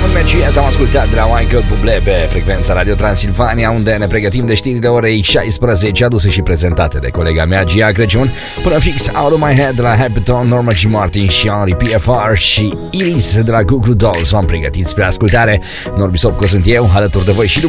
Simon Magiet am ascultat de la Michael Bublé pe frecvența Radio Transilvania, unde ne pregătim de știrile orei 16, aduse și prezentate de colega mea Gia Crăciun, până fix Out of My Head de la Happy Tone, Norma G. Martin și Henry PFR și Iris de la Goo Goo Dolls. V-am pregătit spre ascultare. Norbi Sopco sunt eu, alături de voi și